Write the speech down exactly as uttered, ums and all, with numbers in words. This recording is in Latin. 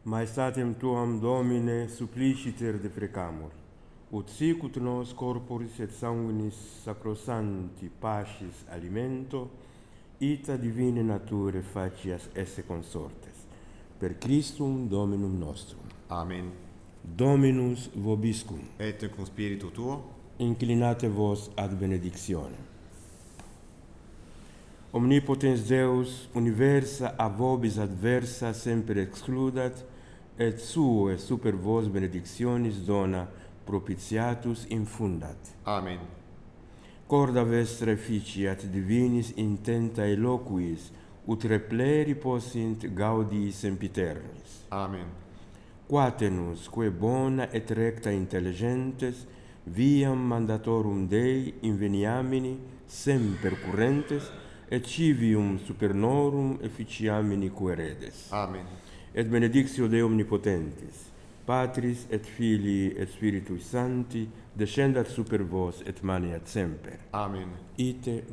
Maestatem tuam Domine suppliciter deprecamur, ut sic ut nos corporis et sanguinis sacrosanti pacis alimento, ita divine nature facias esse consortes. Per Christum Dominum nostrum. Amen. Dominus vobiscum. Et cum spiritu tuo. Inclinate vos ad benedictionem. Omnipotens Deus, universa a vobis adversa semper excludat, et sue super vos benedictionis dona propitiatus infundat. Amen. Corda vestra efficiat divinis intenta eloquis, ut repleri possint gaudii sempiternis. Amen. Quatenus, que bona et recta intelligentes, viam mandatorum Dei inveniamini semper currentes, et civium supernorum efficiamini queredes. Amen. Et benedictio Dei omnipotentis, Patris et Filii et Spiritui Sancti, descendat super vos et maneat semper. Amen. Ite